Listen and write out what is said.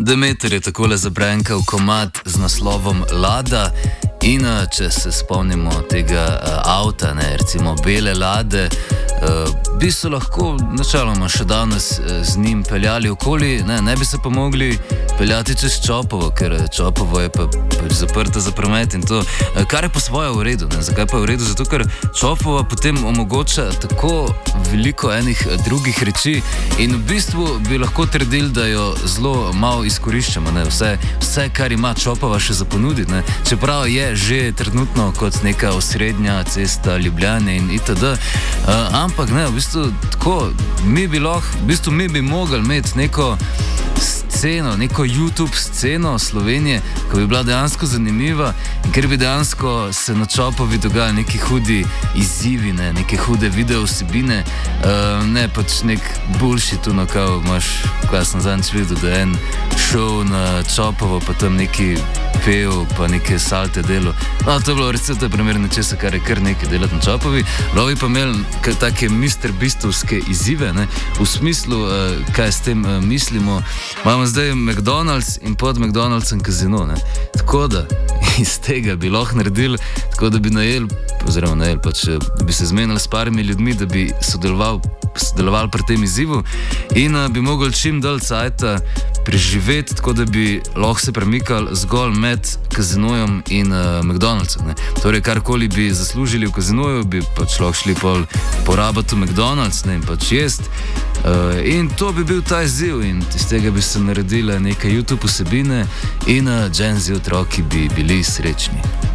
Demeter je takole zabrenkal komad z naslovom Lada in če se spomnimo tega avta, recimo bele Lade, bi se lahko načeloma še danes z njim peljali okoli, ne bi se pa mogli peljati čez Čopovo, ker Čopovo je pač zaprto za promet in to, kar je po svoje v redu. Zakaj pa je v redu? Zato, ker Čopova potem omogoča tako veliko enih drugih reči in v bistvu bi lahko trdili, da jo zelo malo izkoriščamo. Vse, kar ima Čopova še za ponuditi, čeprav je že trenutno kot neka osrednja cesta Ljubljane in itd. Ampak v bistvu tako, mi bi mogli imeti neko sceno, neko YouTube sceno Slovenije, ki bi bila dejansko zanimiva in ker bi dejansko se na Čopovi dogajali neki hudi izzivi, neke hude video vsebine, ne pač nek bullshit, kao imaš, kaj sem zadnjič videl, da je en šel na Čopovo, pa tam neki pel, pa neke salte delo. No, to je bilo recimo primer nečesa, kar je kar nekaj delati na Čopovi. Lovi pa imeli take Mr. Beastovske izzive, v smislu, kaj s tem mislimo. Imamo zdaj McDonald's in pod McDonald'sem kazino, Tako da iz tega bi lahko naredili, tako da bi pač bi se zmenili s parimi ljudmi, da bi sodelovali pri tem izzivu in bi mogli čim dalj cajta preživeti, tako da bi lahko se premikali zgolj med kazinojem in McDonald'som. Torej, karkoli bi zaslužili v kazinoju, bi pač lahko šli porabiti v McDonald's in pač jest. In to bi bil ta izziv in iz tega bi se naredile neke YouTube vsebine in Gen Z otroki bi bili srečni.